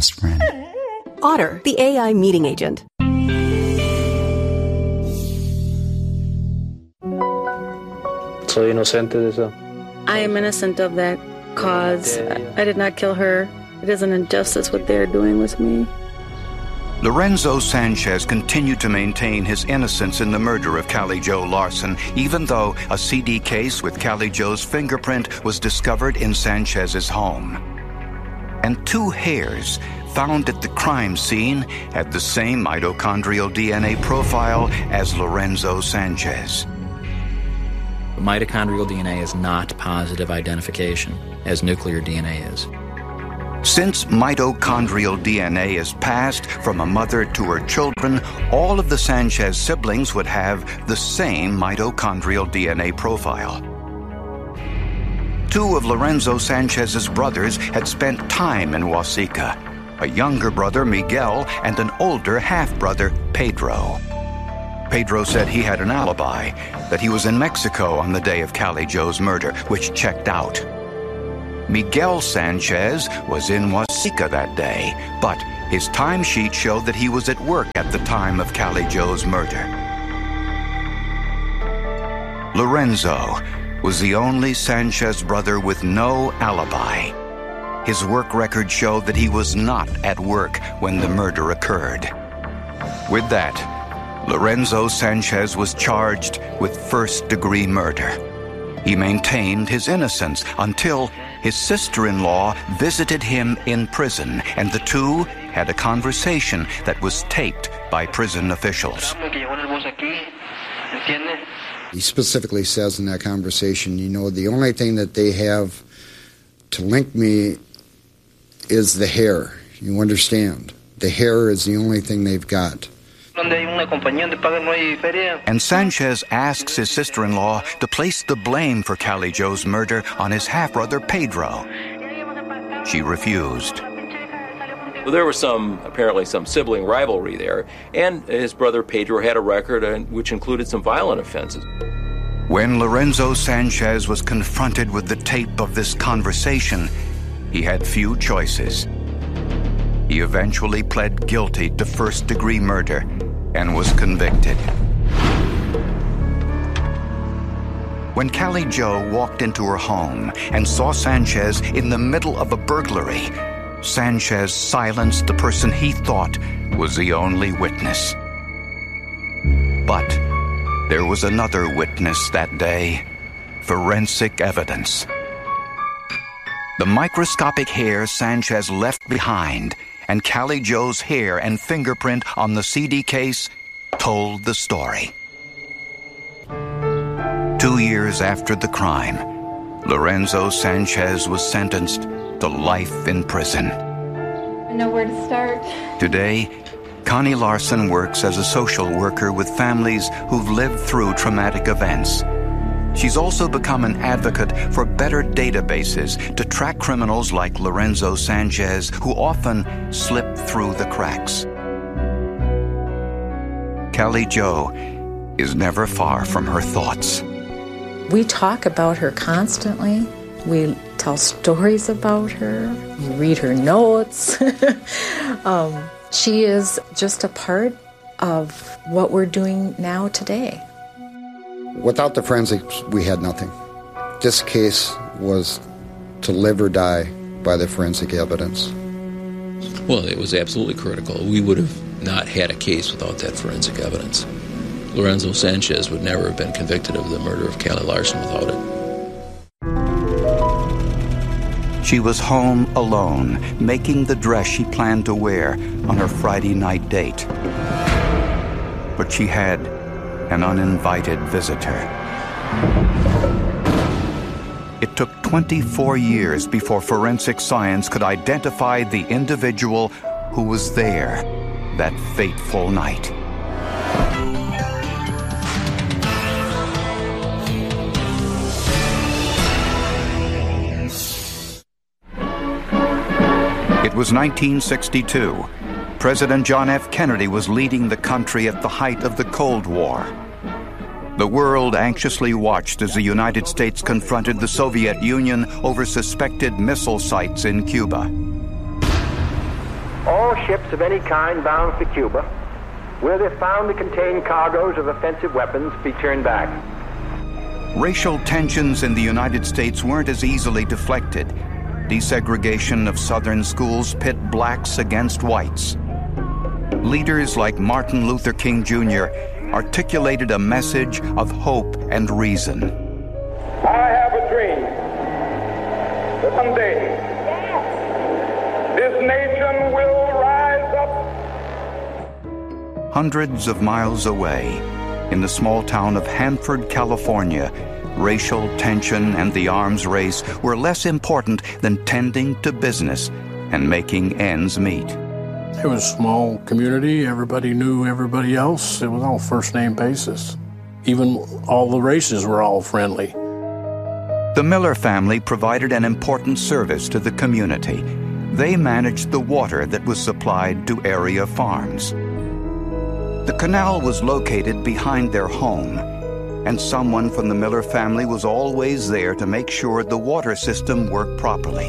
best friend. Otter, the AI meeting agent. Soy inocente de eso. I am innocent of that cause. I did not kill her. It is an injustice what they are doing with me. Lorenzo Sanchez continued to maintain his innocence in the murder of Callie Jo Larson, even though a CD case with Callie Jo's fingerprint was discovered in Sanchez's home. And 2 hairs found at the crime scene had the same mitochondrial DNA profile as Lorenzo Sanchez. Mitochondrial DNA is not positive identification, as nuclear DNA is. Since mitochondrial DNA is passed from a mother to her children, all of the Sanchez siblings would have the same mitochondrial DNA profile. 2 of Lorenzo Sanchez's brothers had spent time in Waseca, a younger brother, Miguel, and an older half-brother, Pedro. Pedro said he had an alibi, that he was in Mexico on the day of Callie Jo's murder, which checked out. Miguel Sanchez was in Waseca that day, but his timesheet showed that he was at work at the time of Callie Jo's murder. Lorenzo was the only Sanchez brother with no alibi. His work record showed that he was not at work when the murder occurred. With that, Lorenzo Sanchez was charged with first-degree murder. He maintained his innocence until his sister-in-law visited him in prison, and the 2 had a conversation that was taped by prison officials. He specifically says in that conversation, you know, the only thing that they have to link me is the hair. You understand? The hair is the only thing they've got. And Sanchez asks his sister-in-law to place the blame for Callie Jo's murder on his half-brother Pedro. She refused. Well, there was apparently some sibling rivalry there, and his brother Pedro had a record which included some violent offenses. When Lorenzo Sanchez was confronted with the tape of this conversation, he had few choices. He eventually pled guilty to first-degree murder and was convicted. When Callie Jo walked into her home and saw Sanchez in the middle of a burglary, Sanchez silenced the person he thought was the only witness. But there was another witness that day, forensic evidence. The microscopic hair Sanchez left behind and Callie Jo's hair and fingerprint on the CD case told the story. 2 years after the crime, Lorenzo Sanchez was sentenced to life in prison. I know where to start. Today, Connie Larson works as a social worker with families who've lived through traumatic events. She's also become an advocate for better databases to track criminals like Lorenzo Sanchez, who often slip through the cracks. Callie Jo is never far from her thoughts. We talk about her constantly. We tell stories about her. We read her notes. She is just a part of what we're doing now today. Without the forensics, we had nothing. This case was to live or die by the forensic evidence. Well, it was absolutely critical. We would have not had a case without that forensic evidence. Lorenzo Sanchez would never have been convicted of the murder of Callie Larson without it. She was home alone, making the dress she planned to wear on her Friday night date. But she had an uninvited visitor. It took 24 years before forensic science could identify the individual who was there that fateful night. It was 1962. President John F. Kennedy was leading the country at the height of the Cold War. The world anxiously watched as the United States confronted the Soviet Union over suspected missile sites in Cuba. all ships of any kind bound for Cuba, where they're found to contain cargoes of offensive weapons, be turned back. Racial tensions in the United States weren't as easily deflected. Desegregation of Southern schools pit blacks against whites. Leaders like Martin Luther King Jr. articulated a message of hope and reason. I have a dream that someday this nation will rise up. Hundreds of miles away, in the small town of Hanford, California, racial tension and the arms race were less important than tending to business and making ends meet. It was a small community. Everybody knew everybody else. It was all first-name basis. Even all the races were all friendly. The Miller family provided an important service to the community. They managed the water that was supplied to area farms. The canal was located behind their home, and someone from the Miller family was always there to make sure the water system worked properly.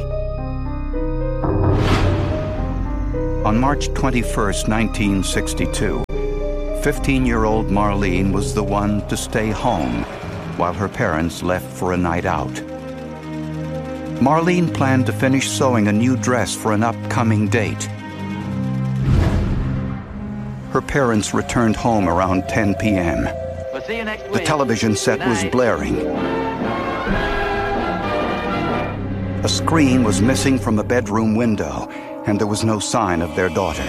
On March 21, 1962, 15-year-old Marlene was the one to stay home while her parents left for a night out. Marlene planned to finish sewing a new dress for an upcoming date. Her parents returned home around 10 p.m. We'll see you next week. The television set was blaring. A screen was missing from a bedroom window, and there was no sign of their daughter.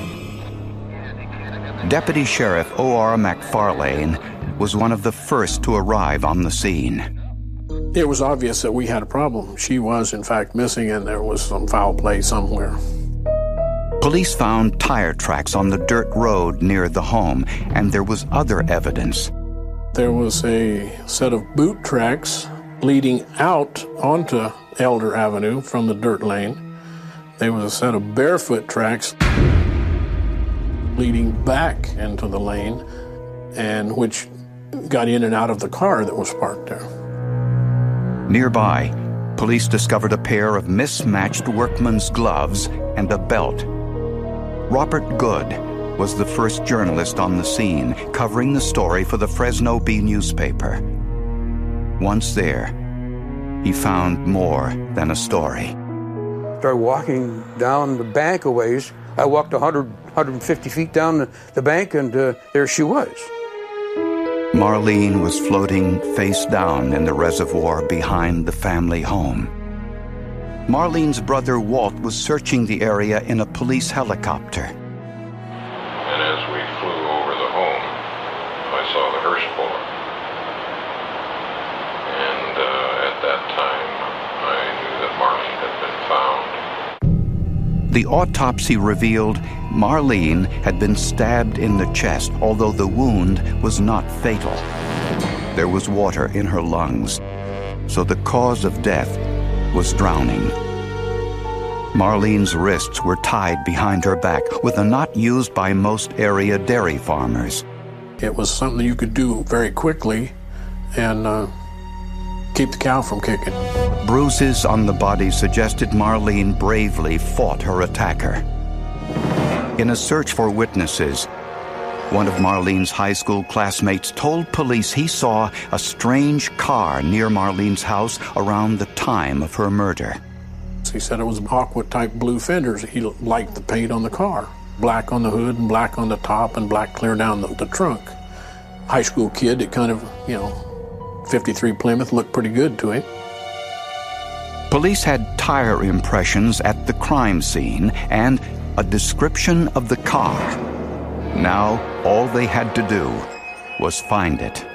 Deputy Sheriff O.R. McFarlane was one of the first to arrive on the scene. It was obvious that we had a problem. She was, in fact, missing, and there was some foul play somewhere. Police found tire tracks on the dirt road near the home, and there was other evidence. There was a set of boot tracks leading out onto Elder Avenue from the dirt lane. There was a set of barefoot tracks leading back into the lane, and which got in and out of the car that was parked there. Nearby, police discovered a pair of mismatched workman's gloves and a belt. Robert Good was the first journalist on the scene, covering the story for the Fresno Bee newspaper. Once there, he found more than a story. Started walking down the bank a ways. I walked 150 feet down the bank, and there she was. Marlene was floating face down in the reservoir behind the family home. Marlene's brother Walt was searching the area in a police helicopter. And as we flew over the home, I saw the hearse pull up. And at that time, I knew that Marlene had been found. The autopsy revealed Marlene had been stabbed in the chest, although the wound was not fatal. There was water in her lungs, so the cause of death was drowning. Marlene's wrists were tied behind her back with a knot used by most area dairy farmers. It was something you could do very quickly and keep the cow from kicking. Bruises on the body suggested Marlene bravely fought her attacker. In a search for witnesses, one of Marlene's high school classmates told police he saw a strange car near Marlene's house around the time of her murder. He said it was aqua-type blue fenders. He liked the paint on the car. Black on the hood and black on the top and black clear down the trunk. High school kid, it kind of, 53 Plymouth looked pretty good to him. Police had tire impressions at the crime scene and a description of the car. Now, all they had to do was find it.